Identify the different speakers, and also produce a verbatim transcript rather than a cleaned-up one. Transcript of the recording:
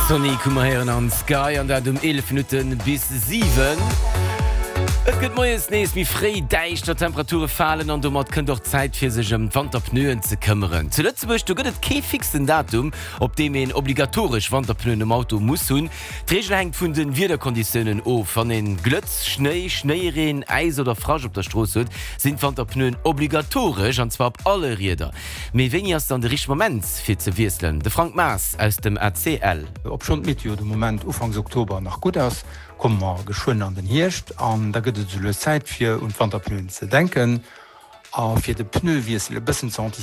Speaker 1: Sonny kummer an Sky an dat um elf Minuten bis sieben. Et gëtt moies nees mi fré deichter Temperature fallen an du mat kën doch Zeit fir sech em Wanderpnøen ze këmmeren. Zuletzebusch du gëtt ke fixen Datum, op dem en obligatorisch Wanderpnøen im Auto muss hunn. D'Regel hängt vun den Wiederkonditionen of. Van den Glötz, Schnee, Schneereen, Eis oder Frasch op der Stroos huet, sind Wanderpnøen obligatorisch, an zwar op alle Rieder. Mei wenn ass an de rich Moment fir ze wieselen. De Frank Maas aus dem R C L.
Speaker 2: Op schon mit jo de Moment Ufangs Oktober nach gut ass, kom mar geschwoen an den Hirscht, an da gëtt zule Zeit fir und Wanderpnøen ze denken, a fir de Pneu wiesele bisssen zu